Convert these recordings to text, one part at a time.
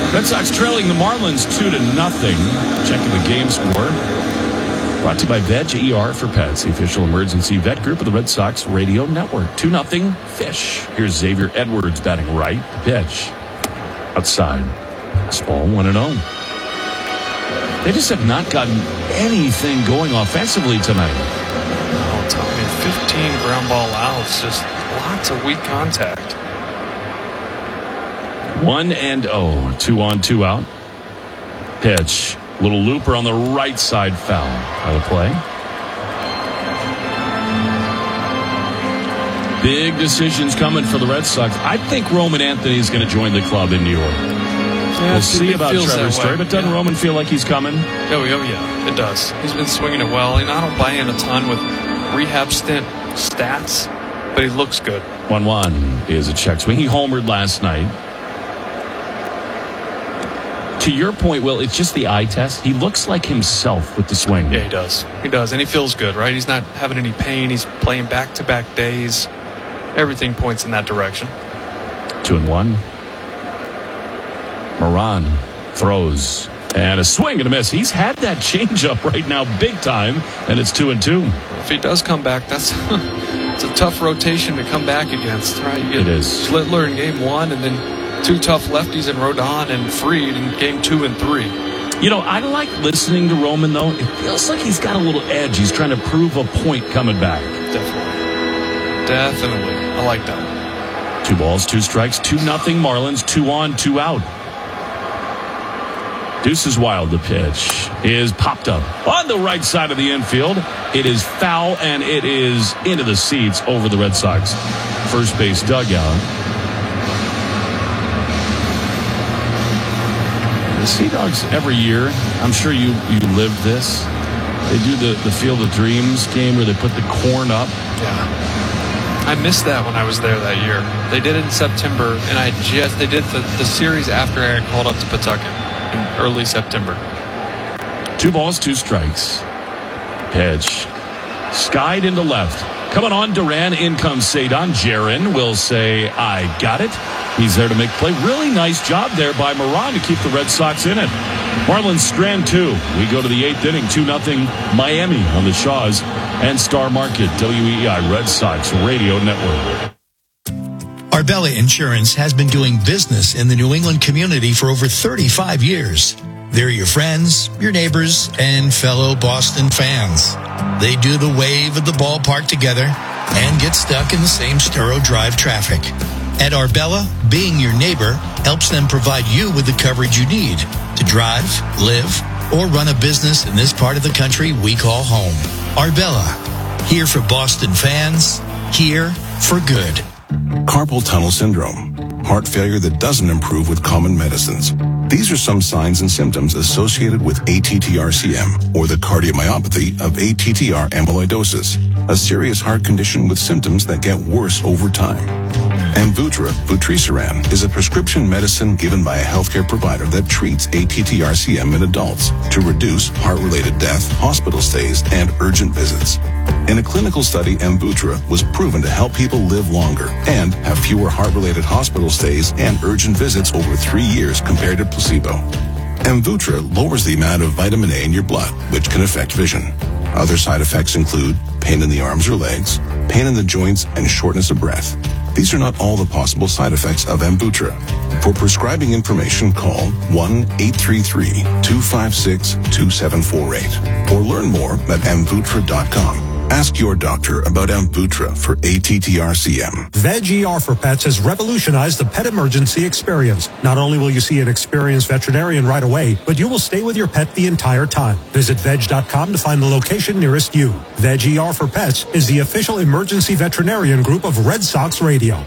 Red Sox trailing the Marlins 2-0. Checking the game score. Brought to you by Veg ER for Pets, the official emergency vet group of the Red Sox radio network. 2-0 Fish. Here's Xavier Edwards batting right. Pitch. Outside. Ball 1-0. They just have not gotten anything going offensively tonight. Oh, Tommy, 15 ground ball outs. Just lots of weak contact. 1-0. 2-on, 2-out. Pitch. Little looper on the right side, foul. Out of play. Big decisions coming for the Red Sox. I think Roman Anthony's going to join the club in New York. Yeah, we'll see about Trevor Story, but doesn't Roman feel like he's coming? Oh, yeah, it does. He's been swinging it well, and I don't buy in a ton with rehab stint stats, but he looks good. 1-1 is a check swing. He homered last night. To your point, Will, it's just the eye test. He looks like himself with the swing. Yeah, he does. He does, and he feels good, right? He's not having any pain. He's playing back-to-back days. Everything points in that direction. 2-1. Moran throws. And a swing and a miss. He's had that changeup right now big time, and it's 2-2. If he does come back, that's it's a tough rotation to come back against, right? It is. Schlittler in game 1, and then 2 tough lefties in Rodon and Fried in game 2 and 3. You know, I like listening to Roman, though. It feels like he's got a little edge. He's trying to prove a point coming back. Definitely. I like that. 2 balls, 2 strikes, 2-0 Marlins, 2-on, 2-out. Deuces Wild, the pitch is popped up on the right side of the infield. It is foul, and it is into the seats over the Red Sox first base dugout. The Sea Dogs every year, I'm sure you lived this. They do the Field of Dreams game where they put the corn up. Yeah. I missed that when I was there that year. They did it in September, and they did the series after Aaron called up to Pawtucket in early September. 2 balls, 2 strikes. Pitch. Skied into left. Coming on, Duran. In comes Cedon. Jaron will say, I got it. He's there to make play. Really nice job there by Moran to keep the Red Sox in it. Marlins strand 2. We go to the 8th inning. 2-0 Miami on the Shaws and Star Market. WEI Red Sox Radio Network. Arbella Insurance has been doing business in the New England community for over 35 years. They're your friends, your neighbors, and fellow Boston fans. They do the wave at the ballpark together and get stuck in the same Sturo Drive traffic. At Arbella, being your neighbor helps them provide you with the coverage you need to drive, live, or run a business in this part of the country we call home. Arbella, here for Boston fans, here for good. Carpal tunnel syndrome, heart failure that doesn't improve with common medicines. These are some signs and symptoms associated with ATTR-CM, or the cardiomyopathy of ATTR amyloidosis, a serious heart condition with symptoms that get worse over time. Amvuttra, vutrisiran, is a prescription medicine given by a healthcare provider that treats ATTR-CM in adults to reduce heart-related death, hospital stays, and urgent visits. In a clinical study, Amvuttra was proven to help people live longer and have fewer heart-related hospital stays and urgent visits over 3 years compared to placebo. Amvuttra lowers the amount of vitamin A in your blood, which can affect vision. Other side effects include pain in the arms or legs, pain in the joints, and shortness of breath. These are not all the possible side effects of Amvuttra. For prescribing information, call 1-833-256-2748 or learn more at amvuttra.com. Ask your doctor about Amvuttra for ATTR-CM. Veg ER for Pets has revolutionized the pet emergency experience. Not only will you see an experienced veterinarian right away, but you will stay with your pet the entire time. Visit veg.com to find the location nearest you. Veg ER for Pets is the official emergency veterinarian group of Red Sox Radio.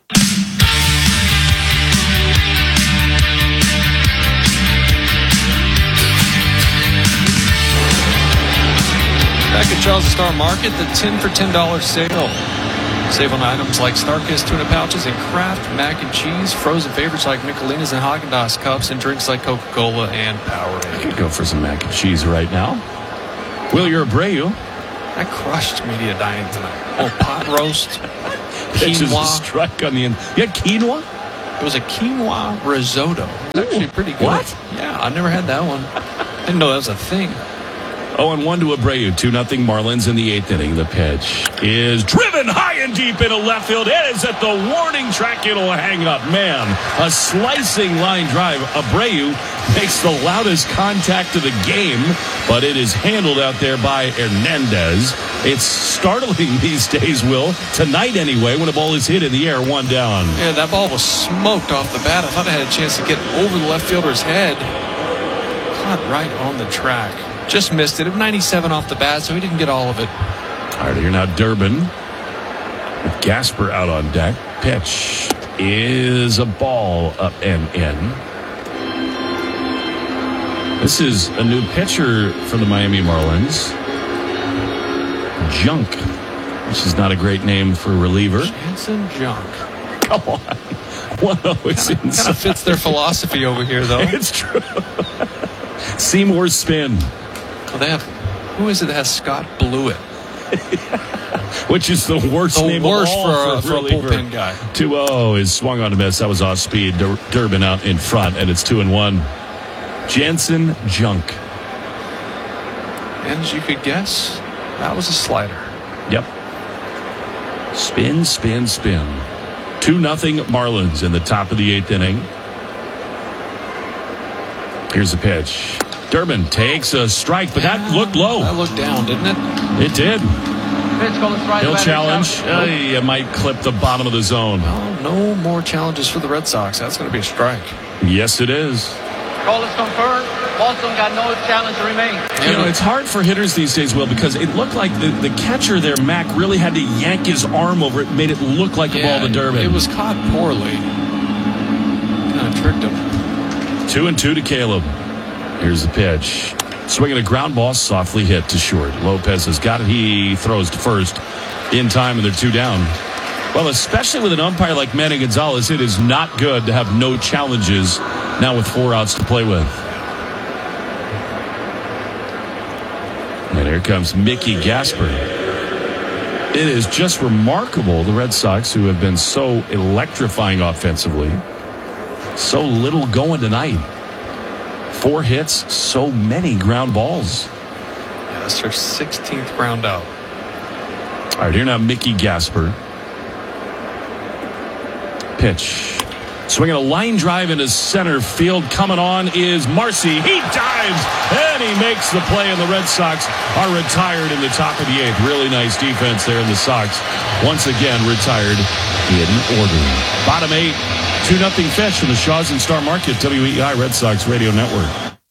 Back at Charles Star Market, the 10 for $10 sale. Save on items like Starkist tuna pouches and Kraft mac and cheese, frozen favorites like Michelinas and Haagen-Dazs cups, and drinks like Coca-Cola and Powerade. I could go for some mac and cheese right now. Will, you're Abreu. I crushed media dining tonight. Oh, pot roast, It's just a quinoa. strike on the end. You had quinoa? It was a quinoa risotto. It's actually pretty good. What? Yeah, I never had that one. Didn't know that was a thing. 0-1 to Abreu. 2-0 Marlins in the 8th inning. The pitch is driven high and deep into left field. It is at the warning track. It'll hang up. Man, a slicing line drive. Abreu makes the loudest contact of the game, but it is handled out there by Hernandez. It's startling these days, Will. Tonight, anyway, when a ball is hit in the air, 1 down. Yeah, that ball was smoked off the bat. I thought I had a chance to get over the left fielder's head. Caught right on the track. Just missed it. 97 off the bat, so he didn't get all of it. All right, here now Durbin with Gasper out on deck. Pitch is a ball up and in. This is a new pitcher for the Miami Marlins. Junk, which is not a great name for a reliever. Jansen Junk. Come on. Whoa, it's Kind of fits their philosophy over here, though. It's true. Seymour spin. Well, they have, who is it that has Scott Blewett? Which is the worst The name worst of all for a bullpen guy. 2-0 is swung on a miss. That was off speed. Durbin out in front, and it's 2-1. Jansen Junk. And as you could guess, that was a slider. Yep. Spin, spin, spin. 2-0 Marlins in the top of the 8th inning. Here's the pitch. Durbin takes a strike, but that looked low. That looked down, didn't it? It did. He'll challenge. You might clip the bottom of the zone. Well, no more challenges for the Red Sox. That's going to be a strike. Yes, it is. Call is confirmed. Boston got no challenge remains. You know, it's hard for hitters these days, Will, because it looked like the catcher there, Mac, really had to yank his arm over it, made it look like a ball to Durbin. It was caught poorly. Kind of tricked him. 2-2 to Caleb. Here's the pitch. Swinging a ground ball, softly hit to short. Lopez has got it. He throws to first in time, and they're 2 down. Well, especially with an umpire like Manny Gonzalez, it is not good to have no challenges now with 4 outs to play with. And here comes Mickey Gasper. It is just remarkable, the Red Sox, who have been so electrifying offensively. So little going tonight. 4 hits, so many ground balls. Yeah, that's their 16th ground out. All right, here now Mickey Gasper. Pitch. Swinging a line drive into center field. Coming on is Marcy. He dives, and he makes the play, and the Red Sox are retired in the top of the 8th. Really nice defense there in the Sox. Once again, retired in order. Bottom 8. 2-0 Fish from the Shaws and Star Market, WEI Red Sox Radio Network.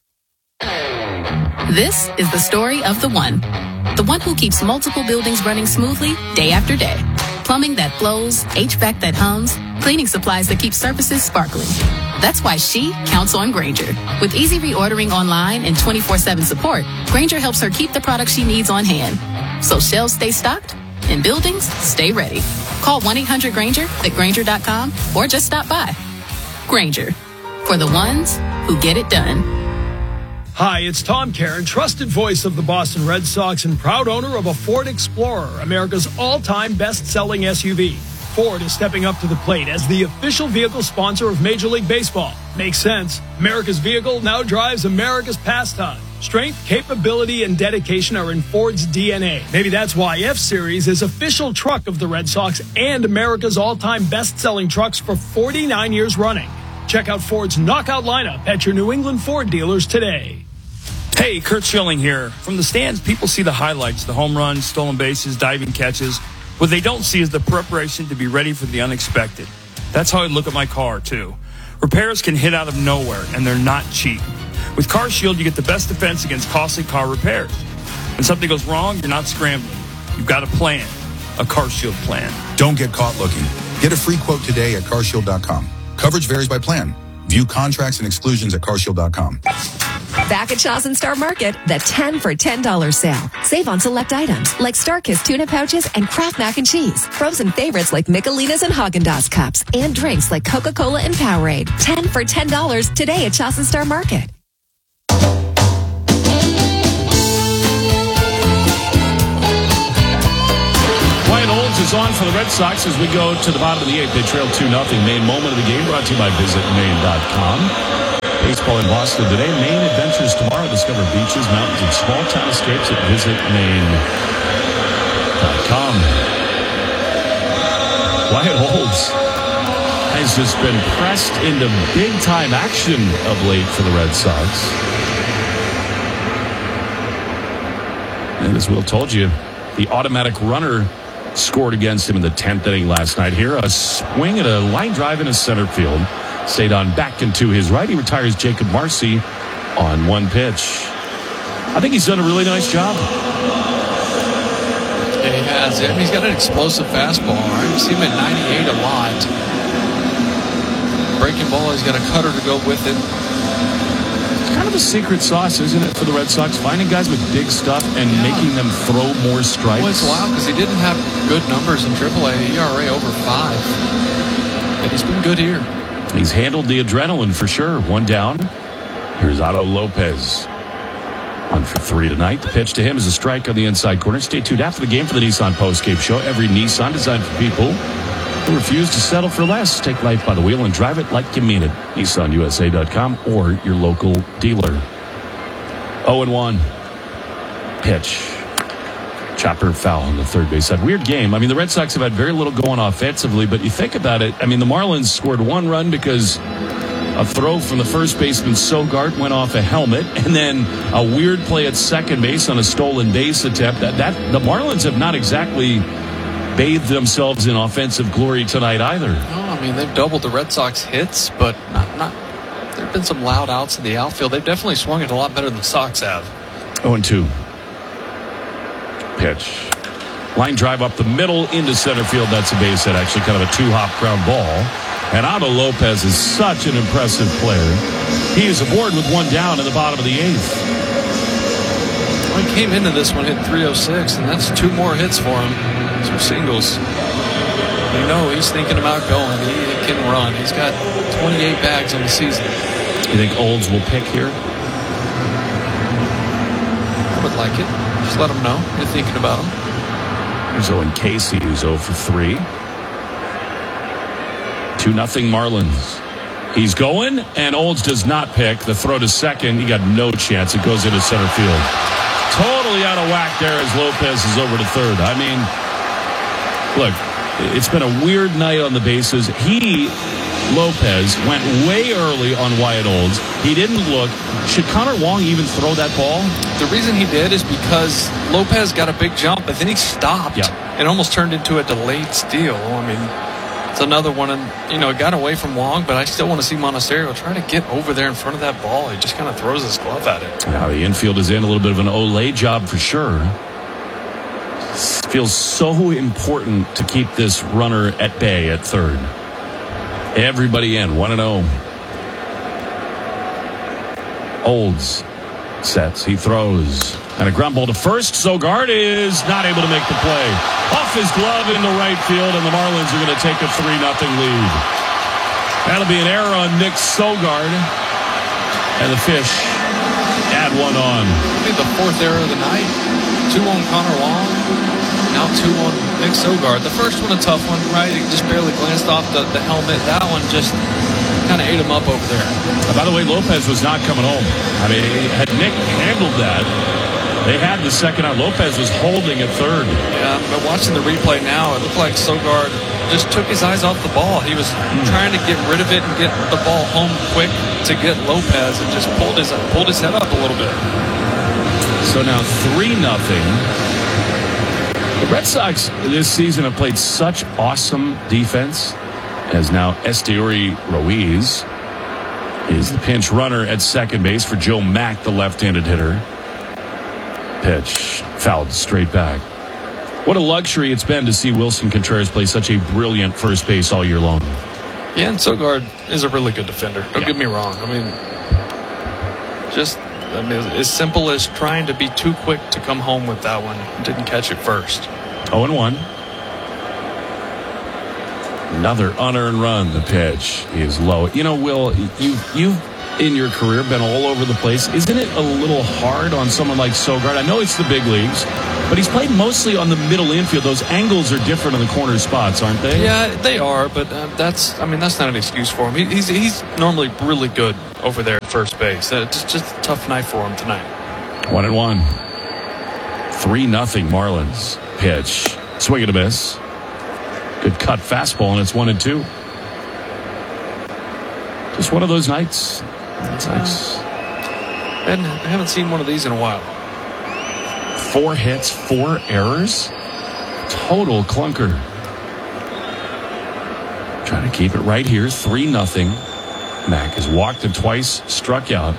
This is the story of the one who keeps multiple buildings running smoothly day after day. Plumbing that flows, HVAC that hums, cleaning supplies that keep surfaces sparkling. That's why she counts on Grainger. With easy reordering online and 24/7 support, Grainger helps her keep the products she needs on hand. So shelves stay stocked and buildings stay ready. Call 1-800-GRAINGER at Grainger.com or just stop by. Grainger, for the ones who get it done. Hi, it's Tom Caron, trusted voice of the Boston Red Sox and proud owner of a Ford Explorer, America's all-time best-selling SUV. Ford is stepping up to the plate as the official vehicle sponsor of Major League Baseball. Makes sense. America's vehicle now drives America's pastime. Strength, capability, and dedication are in Ford's DNA. Maybe that's why F-Series is official truck of the Red Sox and America's all-time best-selling trucks for 49 years running. Check out Ford's knockout lineup at your New England Ford dealers today. Hey, Kurt Schilling here. From the stands, people see the highlights, the home runs, stolen bases, diving catches. What they don't see is the preparation to be ready for the unexpected. That's how I look at my car, too. Repairs can hit out of nowhere, and they're not cheap. With CarShield, you get the best defense against costly car repairs. When something goes wrong, you're not scrambling. You've got a plan, a CarShield plan. Don't get caught looking. Get a free quote today at carshield.com. Coverage varies by plan. View contracts and exclusions at carshield.com. Back at Shaws and Star Market, the 10 for $10 sale. Save on select items like Starkist tuna pouches and Kraft mac and cheese. Frozen favorites like Michelinas and Haagen-Dazs cups. And drinks like Coca-Cola and Powerade. 10 for $10 today at Shaws and Star Market. Ryan Olds is is on for the Red Sox as we go to the bottom of the 8th. They trail 2-0. Main moment of the game brought to you by VisitMaine.com. Baseball in Boston today. Maine adventures tomorrow. Discover beaches, mountains, and small town escapes at VisitMaine.com. Wyatt Olds has just been pressed into big-time action of late for the Red Sox. And as Will told you, the automatic runner scored against him in the 10th inning last night. Here, a swing at a line drive in his center field. Stayed on back into his right. He retires Jacob Marcy on one pitch. I think he's done a really nice job. Yeah, he has. I mean, he's got an explosive fastball. Right? You see him at 98 a lot. Breaking ball, he's got a cutter to go with it. It's kind of a secret sauce, isn't it, for the Red Sox? Finding guys with big stuff and making them throw more strikes. Well, it's wild because he didn't have good numbers in AAA. ERA over 5. And he's been good here. He's handled the adrenaline for sure. One down. Here's Otto Lopez. 1 for 3 tonight. The pitch to him is a strike on the inside corner. Stay tuned after the game for the Nissan Postgame Show. Every Nissan designed for people who refuse to settle for less. Take life by the wheel and drive it like you mean it. NissanUSA.com or your local dealer. 0-1. Pitch. Chopper foul on the third base side. Weird game. I mean, the Red Sox have had very little going offensively, but you think about it. I mean, the Marlins scored 1 run because a throw from the first baseman Sogard went off a helmet, and then a weird play at second base on a stolen base attempt. That the Marlins have not exactly bathed themselves in offensive glory tonight either. No, I mean, they've doubled the Red Sox hits, but not. There have been some loud outs in the outfield. They've definitely swung it a lot better than the Sox have. 0-2. Pitch. Line drive up the middle into center field. That's a base hit, actually kind of a 2-hop ground ball. And Otto Lopez is such an impressive player. He is aboard with 1 down in the bottom of the 8th. Well, he came into this one, hit 306, and that's 2 more hits for him. Some singles. You know he's thinking about going. He can run. He's got 28 bags on the season. You think Olds will pick here? I would like it. Just let him know you're thinking about him. Here's Owen Casey, who's 0 for 3. 2-0 Marlins. He's going, and Olds does not pick. The throw to second, he got no chance. It goes into center field. Totally out of whack there as Lopez is over to third. I mean, look, it's been a weird night on the bases. Lopez, went way early on Wyatt Olds. He didn't look. Should Connor Wong even throw that ball? The reason he did is because Lopez got a big jump, but then he stopped. Yeah. It almost turned into a delayed steal. I mean, it's another one, and it got away from Wong, but I still want to see Monasterio try to get over there in front of that ball. He just kind of throws his glove at it. Now the infield is in a little bit of an Olay job for sure. Feels so important to keep this runner at bay at third. Everybody in, 1-0. Olds sets, he throws. And a ground ball to first. Sogard is not able to make the play. Off his glove into right field, and the Marlins are going to take a 3-0 lead. That'll be an error on Nick Sogard. And the Fish add 1 on. I think the 4th error of the night. 2 on Connor Wong. Now 2 on Nick Sogard. The first one a tough one, right? He just barely glanced off the helmet. That one just kind of ate him up over there. By the way, Lopez was not coming home. I mean, had Nick handled that, they had the second out. Lopez was holding at third. Yeah, but watching the replay now, it looked like Sogard just took his eyes off the ball. He was trying to get rid of it and get the ball home quick to get Lopez, and just pulled his head up a little bit. So now 3-0. The Red Sox this season have played such awesome defense, as now Esteury Ruiz is the pinch runner at second base for Joe Mack, the left-handed hitter. Pitch fouled straight back. What a luxury it's been to see Wilson Contreras play such a brilliant first base all year long. Yeah, and Sogard is a really good defender. Don't get me wrong. I mean, as simple as trying to be too quick to come home with that one. Didn't catch it first. 0-1. Another unearned run. The pitch is low. You know, Will, you've in your career been all over the place. Isn't it a little hard on someone like Sogard? I know it's the big leagues, But he's played mostly on the middle infield. Those angles are different on the corner spots, aren't they? Yeah, they are, but that's not an excuse for him. He's normally really good over there at first base. Just a tough night for him tonight. 1-1. 3-0 Marlins. Pitch. Swing and a miss. Good cut fastball, and it's 1-2. Just one of those nights. That's nice. I haven't seen one of these in a while. 4 hits, 4 errors. Total clunker. Trying to keep it right here. 3-0. Mack has walked him twice, struck out.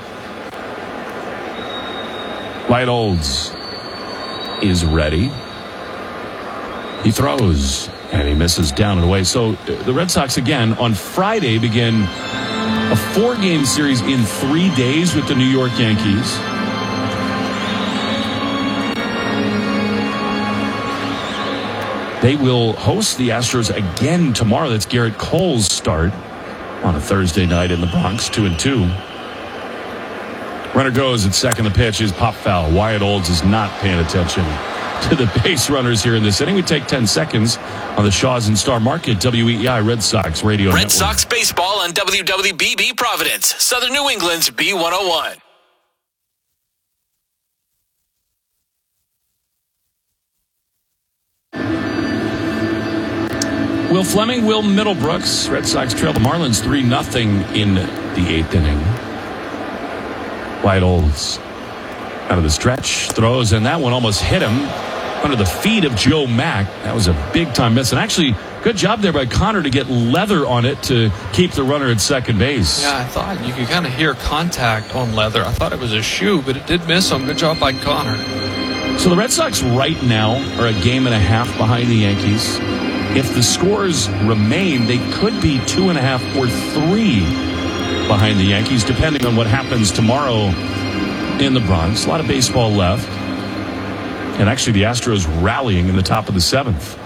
Wyatt Olds is ready. He throws, and he misses down and away. So the Red Sox, again, on Friday begin a 4-game series in 3 days with the New York Yankees. They will host the Astros again tomorrow. That's Garrett Cole's start on a Thursday night in the Bronx, 2-2. Runner goes at second. The pitch is pop foul. Wyatt Olds is not paying attention to the base runners here in this inning. We take 10 seconds on the Shaw's and Star Market, WEEI Red Sox Radio Red Network. Sox baseball on WWBB Providence, Southern New England's B101. Will Fleming, Will Middlebrooks. Red Sox trail the Marlins 3-0 in the 8th inning. Wyatt Olds out of the stretch, throws, and that one almost hit him under the feet of Joe Mack. That was a big-time miss. And actually, good job there by Connor to get leather on it to keep the runner at second base. Yeah, I thought you could kind of hear contact on leather. I thought it was a shoe, but it did miss him. Good job by Connor. So the Red Sox right now are a game and a half behind the Yankees. If the scores remain, they could be 2.5 or 3 behind the Yankees, depending on what happens tomorrow in the Bronx. A lot of baseball left. And actually, the Astros rallying in the top of the 7th.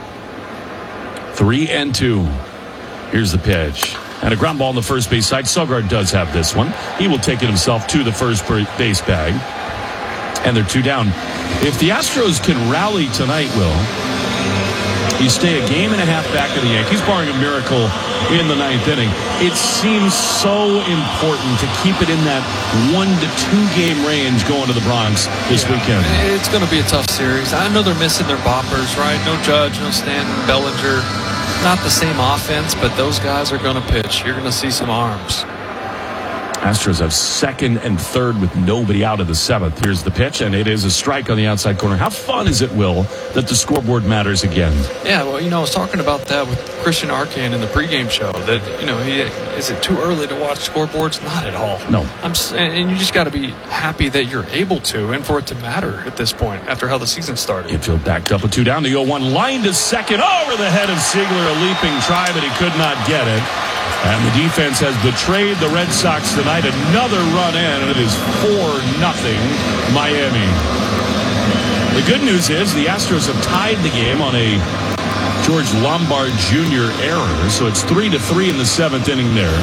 3-2. Here's the pitch. And a ground ball on the first base side. Sogard does have this one. He will take it himself to the first base bag. And they're 2 down. If the Astros can rally tonight, Will, you stay a game and a half back of the Yankees, barring a miracle in the 9th inning. It seems so important to keep it in that 1 to 2 game range going to the Bronx this weekend. It's going to be a tough series. I know they're missing their boppers, right? No Judge, no Stanton, Bellinger. Not the same offense, but those guys are going to pitch. You're going to see some arms. Astros have 2nd and 3rd with nobody out of the 7th. Here's the pitch, and it is a strike on the outside corner. How fun is it, Will, that the scoreboard matters again? Yeah, well, I was talking about that with Christian Arcand in the pregame show. That is it too early to watch scoreboards? Not at all. No. And you just got to be happy that you're able to, and for it to matter at this point after how the season started. Infield backed up with 2 down. The 0-1 line to second over the head of Ziegler. A leaping try, but he could not get it. And the defense has betrayed the Red Sox tonight. Another run in, and it is 4-0 Miami. The good news is the Astros have tied the game on a George Lombard Jr. error, so it's 3-3 in the 7th inning there.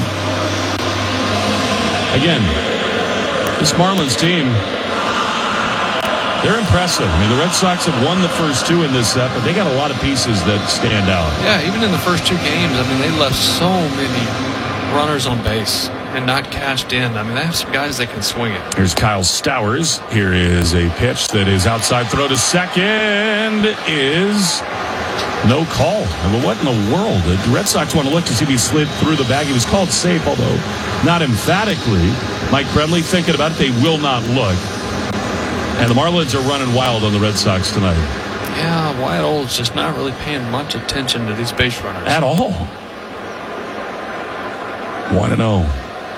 Again, this Marlins team, they're impressive. I mean, the Red Sox have won the first 2 in this set, but they got a lot of pieces that stand out. Yeah, even in the first 2 games, they left so many runners on base and not cashed in. They have some guys that can swing it. Here's Kyle Stowers. Here is a pitch that is outside. Throw to second is no call. What in the world? The Red Sox want to look to see if he slid through the bag. He was called safe, although not emphatically. Mike Bremley thinking about it. They will not look. And the Marlins are running wild on the Red Sox tonight. Yeah, Wyatt Olds just not really paying much attention to these base runners. At all. 1-0.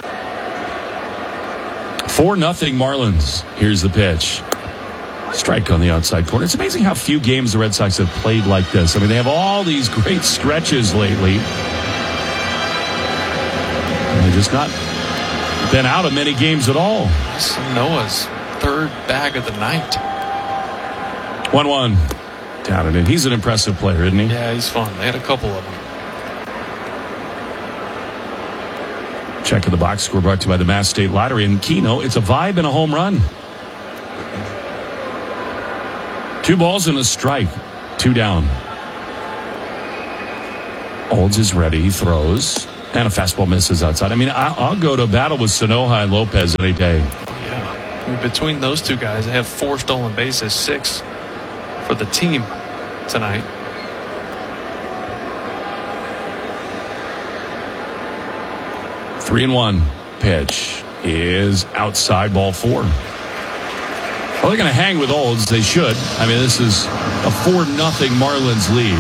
4-0 Marlins. Here's the pitch. Strike on the outside corner. It's amazing how few games the Red Sox have played like this. They have all these great stretches lately. And they've just not been out of many games at all. This is Noah's 3rd bag of the night. 1-1. Down and in. He's an impressive player, isn't he? Yeah, he's fun. They had a couple of them. Check of the box score brought to you by the Mass State Lottery. And Keno, it's a vibe and a home run. 2 balls and a strike. 2 down. Olds is ready. He throws. And a fastball misses outside. I mean, I'll go to battle with Sanoja and Lopez any day. Yeah. I mean, between those two guys, they have 4 stolen bases, 6 for the team tonight. Three and 1 pitch is outside, ball 4. Well, they're going to hang with Olds. They should. I mean, this is a 4-0 Marlins lead.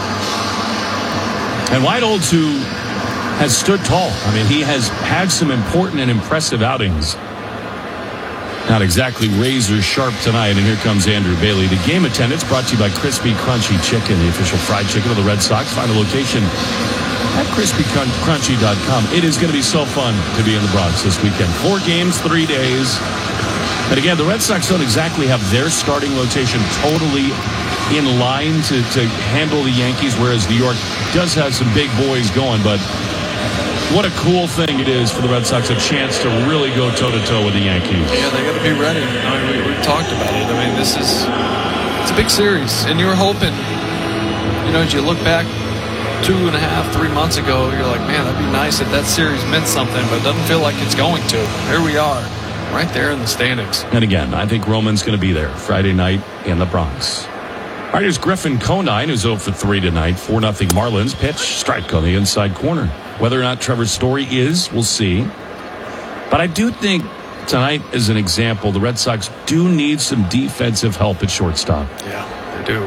And White Olds, who has stood tall. I mean, he has had some important and impressive outings. Not exactly razor sharp tonight. And here comes Andrew Bailey. The game attendance brought to you by Crispy Crunchy Chicken, the official fried chicken of the Red Sox. Find a location at crispycrunchy.com. It is going to be so fun to be in the Bronx this weekend. 4 games, 3 days. And again, the Red Sox don't exactly have their starting rotation totally in line to handle the Yankees, whereas New York does have some big boys going. But what a cool thing it is for the Red Sox, a chance to really go toe-to-toe with the Yankees. Yeah, they got to be ready. I mean, we've talked about it. I mean, it's a big series. And you were hoping, as you look back 2.5, 3 months ago, you're like, man, that'd be nice if that series meant something, but it doesn't feel like it's going to. Here we are, right there in the standings. And again, I think Roman's going to be there Friday night in the Bronx. All right, here's Griffin Conine, who's 0 for 3 tonight. 4-0 Marlins. Pitch, strike on the inside corner. Whether or not Trevor Story is, we'll see. But I do think tonight, as an example, the Red Sox do need some defensive help at shortstop. Yeah, they do.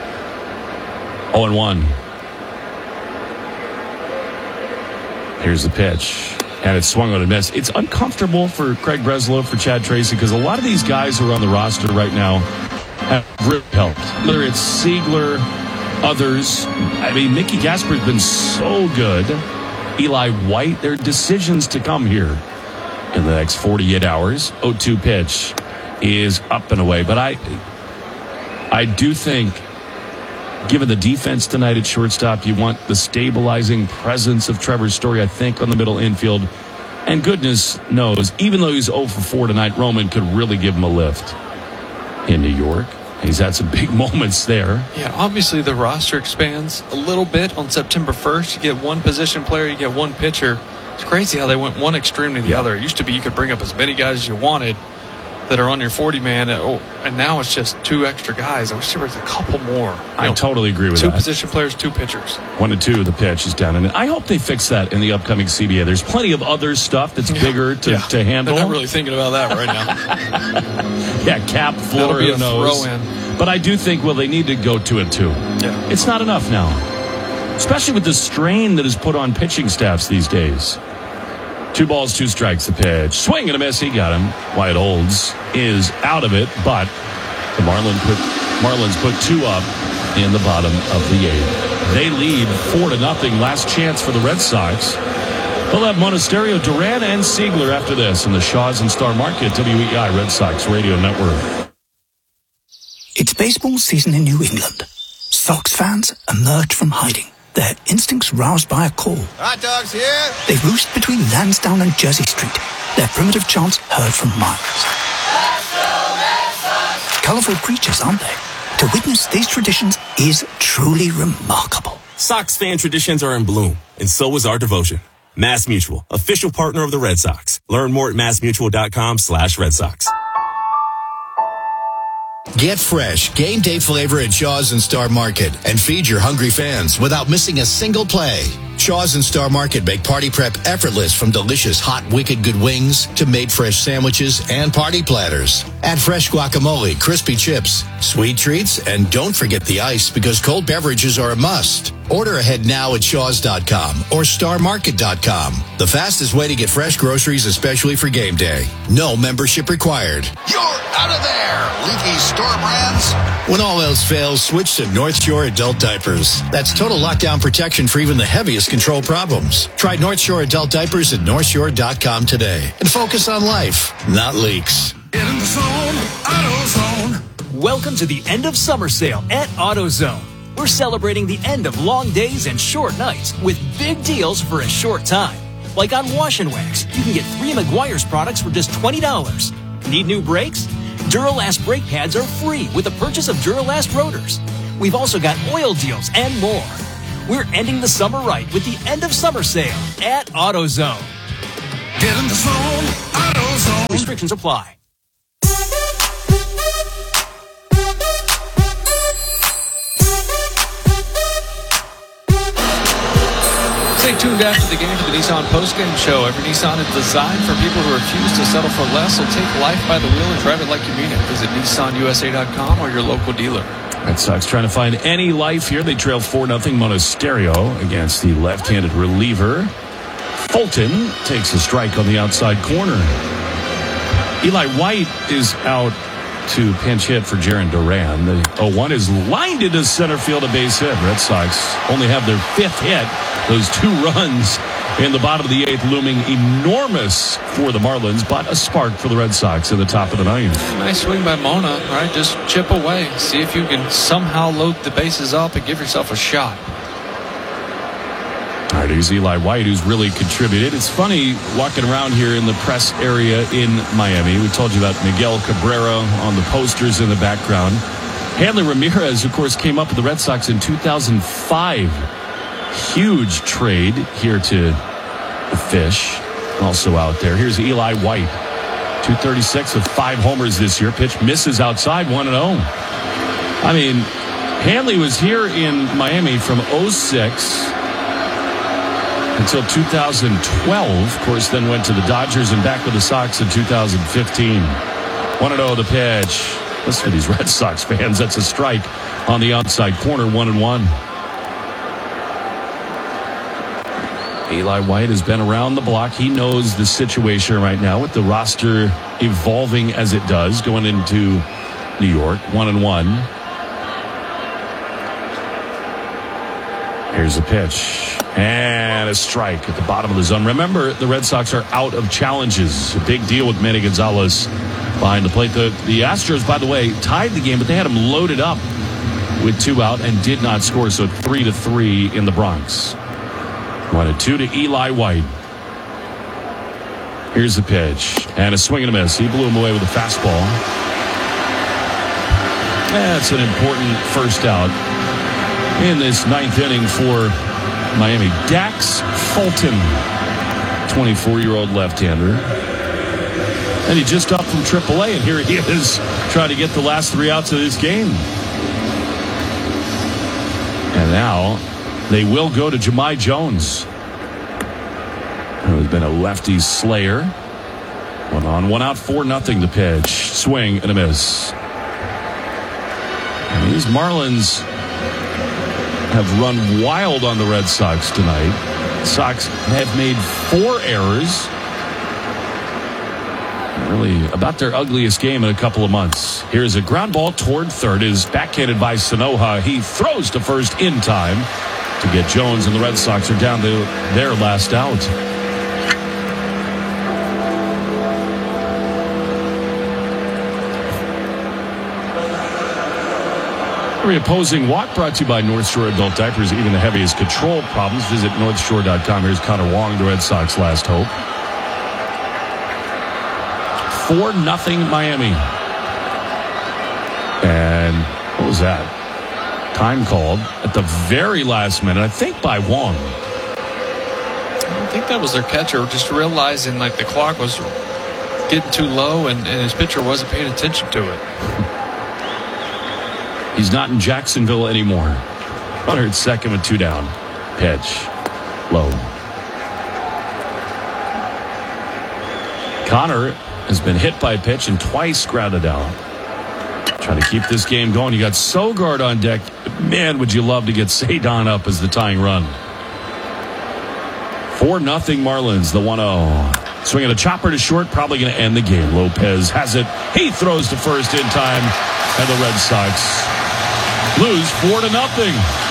0-1. Here's the pitch. And it's swung on a miss. It's uncomfortable for Craig Breslow, for Chad Tracy, because a lot of these guys who are on the roster right now have really helped. Whether it's Siegler, others. I mean, Mickey Gasper's been so good. Eli White, there are decisions to come here in the next 48 hours. 0-2 pitch is up and away. But I do think, given the defense tonight at shortstop, you want the stabilizing presence of Trevor Story, I think, on the middle infield. And goodness knows, even though he's 0 for 4 tonight, Roman could really give him a lift in New York. He's had some big moments there. Yeah, obviously the roster expands a little bit on September 1st. You get one position player, you get one pitcher. It's crazy how they went one extreme to the other. It used to be you could bring up as many guys as you wanted that are on your 40-man, and now it's just 2 extra guys. I wish there was a couple more. I totally agree with 2 that. 2 position players, 2 pitchers. 1-2, the pitch is down. And I hope they fix that in the upcoming CBA. There's plenty of other stuff that's bigger to handle. They're not really thinking about that right now. Yeah, cap floor, who knows. Throw in. But I do think, they need to go 2-2. Yeah. It's not enough now, especially with the strain that is put on pitching staffs these days. 2 balls, 2 strikes, the pitch. Swing and a miss. He got him. Wyatt Olds is out of it, but the Marlins put 2 up in the bottom of the 8th. They lead 4-0. Last chance for the Red Sox. They'll have Monasterio, Duran, and Siegler after this in the Shaw's and Star Market, WEI Red Sox Radio Network. It's baseball season in New England. Sox fans emerge from hiding, their instincts roused by a call. Hot dogs here. They roost between Lansdowne and Jersey Street, their primitive chants heard from miles. Colorful creatures, aren't they? To witness these traditions is truly remarkable. Sox fan traditions are in bloom, and so is our devotion. Mass Mutual, official partner of the Red Sox. Learn more at massmutual.com/Red Sox. Get fresh game day flavor at Shaw's and Star Market and feed your hungry fans without missing a single play. Shaw's and Star Market make party prep effortless, from delicious hot Wicked Good wings to made fresh sandwiches and party platters. Add fresh guacamole, crispy chips, sweet treats, and don't forget the ice, because cold beverages are a must. Order ahead now at shaws.com or starmarket.com. The fastest way to get fresh groceries, especially for game day. No membership required. You're out of there, leaky store brands. When all else fails, switch to North Shore Adult Diapers. That's total lockdown protection for even the heaviest control problems. Try North Shore Adult Diapers at northshore.com today and focus on life, not leaks. In the zone, AutoZone. Welcome to the end of summer sale at AutoZone. We're celebrating the end of long days and short nights with big deals for a short time. Like on Wash and Wax, you can get 3 Meguiar's products for just $20. Need new brakes? Duralast brake pads are free with the purchase of Duralast rotors. We've also got oil deals and more. We're ending the summer right with the end of summer sale at AutoZone. Get in the zone, AutoZone. Restrictions apply. Stay tuned after the game for the Nissan postgame show. Every Nissan is designed for people who refuse to settle for less. So take life by the wheel and drive it like you mean it. Visit NissanUSA.com or your local dealer. Red Sox trying to find any life here. They trail 4-0 Monasterio against the left-handed reliever. Fulton takes a strike on the outside corner. Eli White is out to pinch hit for Jarren Duran. The 0-1 is lined into center field, a base hit. Red Sox only have their 5th hit. Those 2 runs in the bottom of the 8th looming enormous for the Marlins, but a spark for the Red Sox in the top of the 9th. Nice swing by Mona, right? Just chip away. See if you can somehow load the bases up and give yourself a shot. All right, here's Eli White, who's really contributed. It's funny walking around here in the press area in Miami. We told you about Miguel Cabrera on the posters in the background. Hanley Ramirez, of course, came up with the Red Sox in 2005. Huge trade here to the Fish. Also out there. Here's Eli White. 236 with 5 homers this year. Pitch misses outside, 1-0. I mean, Hanley was here in Miami from 06 until 2012. Of course, then went to the Dodgers and back with the Sox in 2015. 1-0 the pitch. Listen to these Red Sox fans. That's a strike on the outside corner, 1-1. Eli White has been around the block. He knows the situation right now with the roster evolving as it does going into New York. 1-1. Here's a pitch. And a strike at the bottom of the zone. Remember, the Red Sox are out of challenges. A big deal with Manny Gonzalez behind the plate. The Astros, by the way, tied the game, but they had him loaded up with 2 out and did not score. So 3-3 in the Bronx. 1-2 to Eli White. Here's the pitch. And a swing and a miss. He blew him away with a fastball. That's an important first out in this 9th inning for Miami. Dax Fulton, 24-year-old left-hander. And he just up from AAA, and here he is trying to get the last 3 outs of this game. And now they will go to Jahmai Jones, who's been a lefty slayer. 1 on, 1 out, 4-0 the pitch. Swing and a miss. And these Marlins have run wild on the Red Sox tonight. Sox have made 4 errors. Really about their ugliest game in a couple of months. Here's a ground ball toward third. Is backhanded by Sanoja. He throws to first in time to get Jones, and the Red Sox are down to their last out. Every opposing walk brought to you by North Shore Adult Diapers. Even the heaviest control problems, visit NorthShore.com. Here's Connor Wong, the Red Sox last hope. 4-0 Miami. And what was that? Time called at the very last minute, I think by Wong. I think that was their catcher, just realizing like the clock was getting too low and his pitcher wasn't paying attention to it. He's not in Jacksonville anymore. Runner at second with 2 down. Pitch. Low. Connor has been hit by a pitch and twice grounded out. Trying to keep this game going. You got Sogard on deck. Man, would you love to get Cedon up as the tying run. 4-0 Marlins, the 1-0. Swinging a chopper to short, probably going to end the game. Lopez has it. He throws to first in time, and the Red Sox lose 4-0.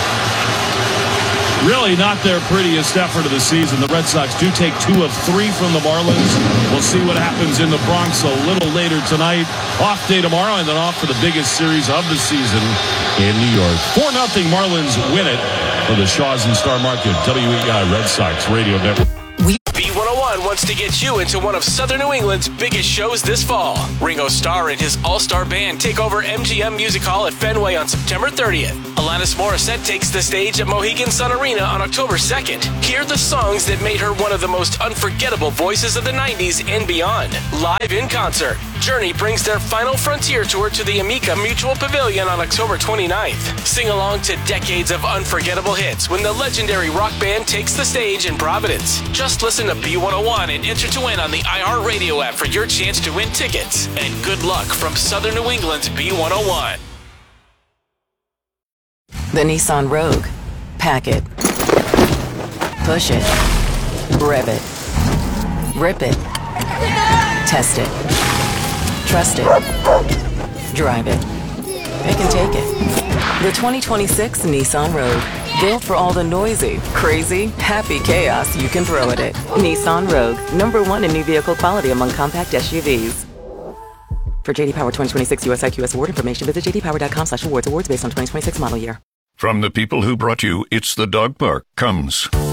Really not their prettiest effort of the season. The Red Sox do take 2 of 3 from the Marlins. We'll see what happens in the Bronx a little later tonight. Off day tomorrow, and then off for the biggest series of the season in New York. 4-0 Marlins win it for the Shaws and Star Market WEEI Red Sox Radio Network. B101 B101 wants to get you into one of Southern New England's biggest shows this fall. Ringo Starr and his all-star band take over MGM Music Hall at Fenway on September 30th. Alanis Morissette takes the stage at Mohegan Sun Arena on October 2nd. Hear the songs that made her one of the most unforgettable voices of the 90s and beyond. Live in concert. Journey brings their final frontier tour to the Amica Mutual Pavilion on October 29th. Sing along to decades of unforgettable hits when the legendary rock band takes the stage in Providence. Just listen to B101 and enter to win on the iHeartRadio app for your chance to win tickets. And good luck from Southern New England's B101. The Nissan Rogue. Pack it. Push it. Rev it. Rip it. Test it. Trust it. Drive it. Pick and take it. The 2026 Nissan Rogue. Built for all the noisy, crazy, happy chaos you can throw at it. Nissan Rogue. #1 in new vehicle quality among compact SUVs. For J.D. Power 2026 US IQS award information, visit jdpower.com/awards. Awards based on 2026 model year. From the people who brought you It's the Dog Park comes